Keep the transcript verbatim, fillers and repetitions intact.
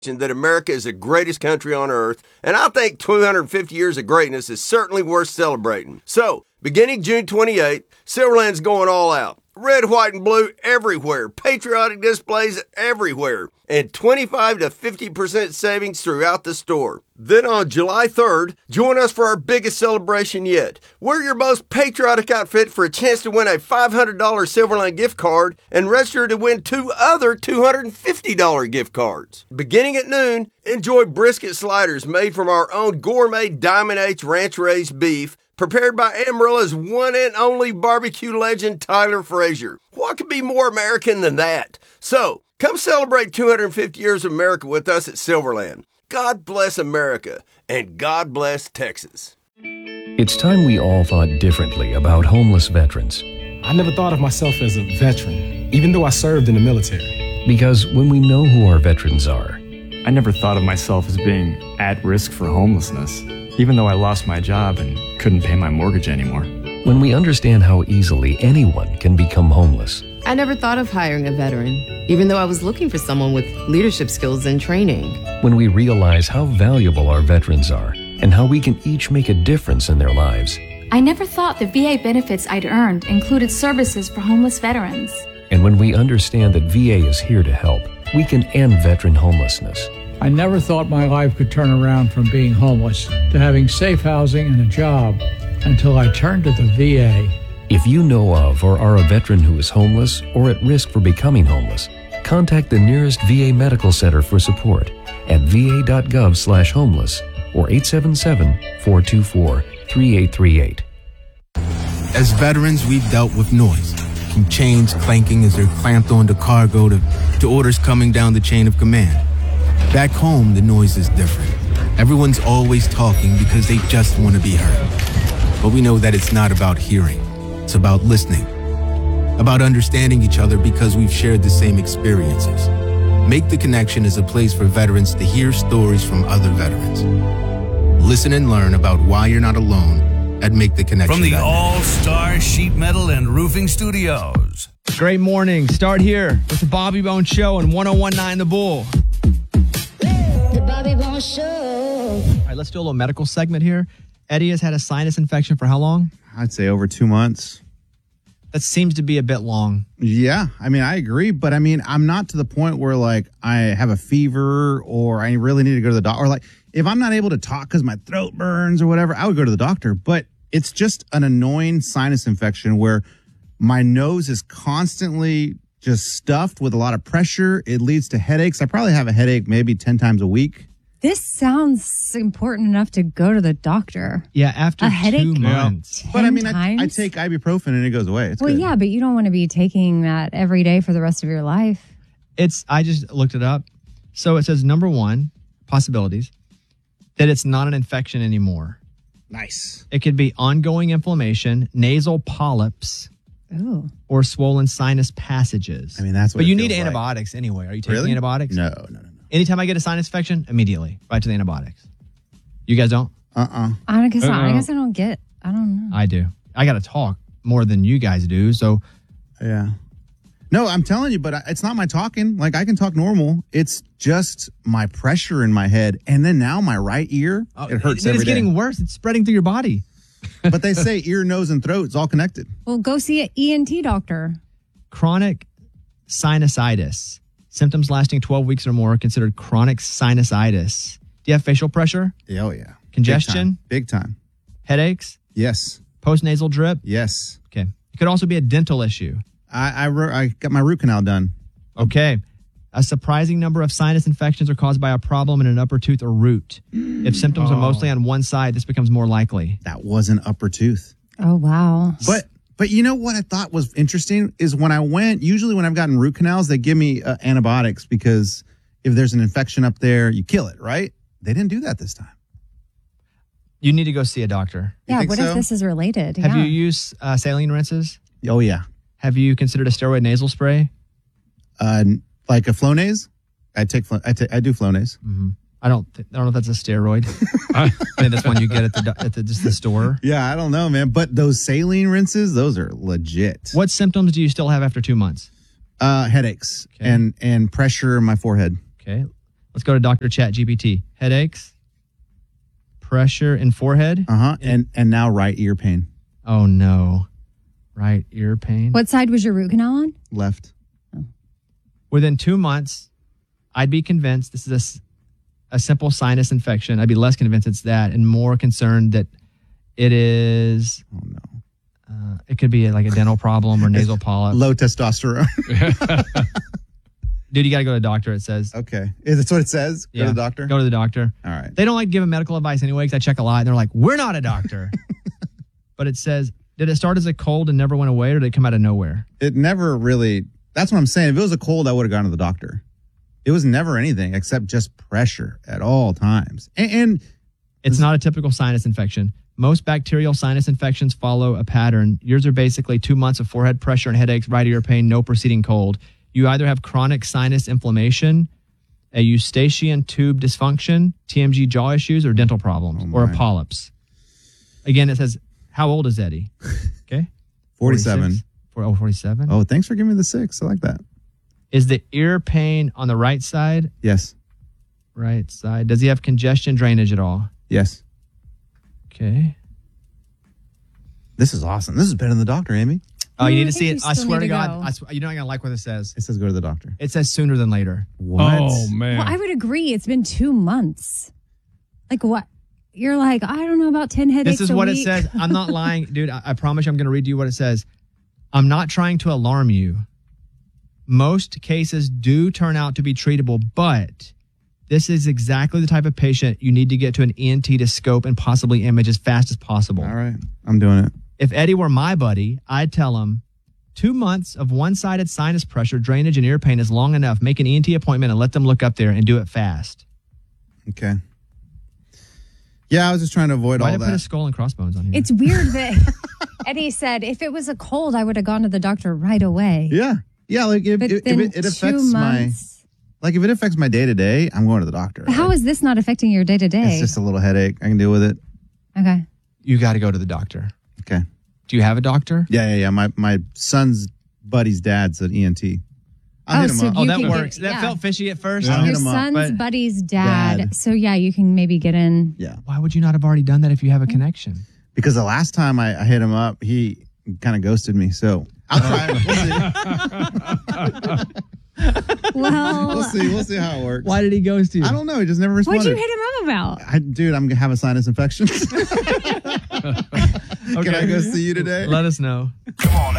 that America is the greatest country on earth, and I think two hundred fifty years of greatness is certainly worth celebrating. So, beginning June twenty-eighth, Silverland's going all out. Red, white, and blue everywhere. Patriotic displays everywhere. And twenty-five to fifty percent savings throughout the store. Then on July third, join us for our biggest celebration yet. Wear your most patriotic outfit for a chance to win a five hundred dollars Silverland gift card and register to win two other two hundred fifty dollars gift cards. Beginning at noon, enjoy brisket sliders made from our own gourmet Diamond H Ranch Raised beef, prepared by Amarillo's one and only barbecue legend, Tyler Frazier. What could be more American than that? So, come celebrate two hundred fifty years of America with us at Silverland. God bless America, and God bless Texas. It's time we all thought differently about homeless veterans. I never thought of myself as a veteran, even though I served in the military. Because when we know who our veterans are, I never thought of myself as being at risk for homelessness, even though I lost my job and couldn't pay my mortgage anymore. When we understand how easily anyone can become homeless. I never thought of hiring a veteran, even though I was looking for someone with leadership skills and training. When we realize how valuable our veterans are and how we can each make a difference in their lives. I never thought the V A benefits I'd earned included services for homeless veterans. And when we understand that V A is here to help, we can end veteran homelessness. I never thought my life could turn around from being homeless to having safe housing and a job until I turned to the V A. If you know of or are a veteran who is homeless or at risk for becoming homeless, contact the nearest V A medical center for support at va.gov slash homeless or eight seven seven, four two four, three eight three eight. As veterans, we've dealt with noise, from chains clanking as they're clamped onto cargo to, to orders coming down the chain of command. Back home, the noise is different. Everyone's always talking because they just want to be heard. But we know that it's not about hearing. It's about listening. About understanding each other because we've shared the same experiences. Make the Connection is a place for veterans to hear stories from other veterans. Listen and learn about why you're not alone at Make the Connection. From the All-Star Sheet Metal and Roofing Studios. Great morning. Start here with the Bobby Bone Show on one oh one point nine The Bull. The Bobby Bone Show. All right, let's do a little medical segment here. Eddie has had a sinus infection for how long? I'd say over two months. That seems to be a bit long. Yeah, I mean, I agree, but I mean, I'm not to the point where like I have a fever or I really need to go to the doctor. Or like if I'm not able to talk because my throat burns or whatever, I would go to the doctor. But it's just an annoying sinus infection where my nose is constantly just stuffed with a lot of pressure. It leads to headaches. I probably have a headache maybe ten times a week. This sounds important enough to go to the doctor. Yeah, after a two headache months. But I mean, I, I take ibuprofen and it goes away. It's well, good. yeah, but you don't want to be taking that every day for the rest of your life. It's, I just looked it up. So it says number one, possibilities, that it's not an infection anymore. Nice. It could be ongoing inflammation, nasal polyps, Ooh. or swollen sinus passages. I mean, that's what But it you need feels like. antibiotics anyway. Are you taking Really? antibiotics? No, no, no, no. Anytime I get a sinus infection, immediately, right to the antibiotics. You guys don't? Uh-uh. I guess, I, I Uh-uh. guess I don't get, I don't know. I do. I got to talk more than you guys do, so. Yeah. No, I'm telling you, but I- it's not my talking. Like, I can talk normal. It's just my pressure in my head. And then now my right ear, it hurts It- every It's day. getting worse. It's spreading through your body. But they say ear, nose, and throat is all connected. Well, go see an E N T doctor. Chronic sinusitis. Symptoms lasting twelve weeks or more are considered chronic sinusitis. Do you have facial pressure? Yeah, oh, yeah. Congestion? Big time. Big time. Headaches? Yes. Postnasal drip? Yes. Okay. It could also be a dental issue. I, I, ro- I got my root canal done. Okay. A surprising number of sinus infections are caused by a problem in an upper tooth or root. If symptoms Oh. are mostly on one side, this becomes more likely. That was an upper tooth. Oh, wow. But but you know what I thought was interesting is when I went, usually when I've gotten root canals, they give me uh, antibiotics because if there's an infection up there, you kill it, right? They didn't do that this time. You need to go see a doctor. Yeah, think what so? if this is related? Have yeah. you used uh, saline rinses? Oh, yeah. Have you considered a steroid nasal spray? Uh, like a Flonase? I take, Flo- I, ta- I do Flonase. Mm-hmm. I don't. Th- I don't know if that's a steroid. I mean, that's one you get at the do- at the, just the store. Yeah, I don't know, man. But those saline rinses, those are legit. What symptoms do you still have after two months? Uh, headaches Okay. and, and pressure in my forehead. Okay. Let's go to Doctor Chat G P T. Headaches, pressure in forehead. Uh huh. And and now right ear pain. Oh no, right ear pain. What side was your root canal on? Left. Within two months, I'd be convinced this is a, s- a simple sinus infection. I'd be less convinced it's that, and more concerned that it is. Oh no. Uh, it could be like a dental problem or nasal polyp. Low testosterone. Dude, you got to go to the doctor, it says. Okay. Is that what it says? Go Yeah. to the doctor? Go to the doctor. All right. They don't like giving medical advice anyway because I check a lot and they're like, we're not a doctor. But it says, did it start as a cold and never went away or did it come out of nowhere? It never really, that's what I'm saying. If it was a cold, I would have gone to the doctor. It was never anything except just pressure at all times. And, and it's not a typical sinus infection. Most bacterial sinus infections follow a pattern. Yours are basically two months of forehead pressure and headaches, right ear pain, no preceding cold. You either have chronic sinus inflammation, a eustachian tube dysfunction, T M G jaw issues, or dental problems, Oh, or a my. polyps. Again, it says, how old is Eddie? Okay. forty-seven. forty-six? For, oh, forty-seven? Oh, thanks for giving me the six. I like that. Is the ear pain on the right side? Yes. Right side. Does he have congestion drainage at all? Yes. Okay. This is awesome. This is better than the doctor, Amy. Oh, you No, need I to think see you it. I still swear need to to God. go. I swear, you're not going to like what it says. It says go to the doctor. It says sooner than later. What? Oh, man. Well, I would agree. It's been two months. Like what? You're like, I don't know, about ten headaches This is a what week. it says. I'm not lying. Dude, I, I promise you I'm going to read you what it says. I'm not trying to alarm you. Most cases do turn out to be treatable, but this is exactly the type of patient you need to get to an E N T to scope and possibly image as fast as possible. All right. I'm doing it. If Eddie were my buddy, I'd tell him two months of one-sided sinus pressure, drainage, and ear pain is long enough. Make an E N T appointment and let them look up there and do it fast. Okay. Yeah, I was just trying to avoid Why all did I put a that. skull and crossbones on here? It's weird that Eddie said, if it was a cold, I would have gone to the doctor right away. Yeah. Yeah, like if, But if, if then it, it two affects my, months. like if it affects my day to day, I'm going to the doctor. But how is this not affecting your day to day? It's just a little headache. I can deal with it. Okay. You got to go to the doctor. Okay. Do you have a doctor? Yeah, yeah, yeah. My my son's buddy's dad's an E N T. I'll Oh, hit him so up. Oh, You that can get- works. that yeah. felt fishy at first. Yeah. Your hit him up, son's but- buddy's dad. Dad. So yeah, you can maybe get in. Yeah. Why would you not have already done that if you have a connection? Because the last time I, I hit him up, he kind of ghosted me. So I'll try. We'll see. Well, We'll see. We'll see how it works. Why did he ghost you? I don't know. He just never responded. what'd you hit him up about? I, dude, I'm gonna have a sinus infection. Can I go see you today? Let us know. Come on,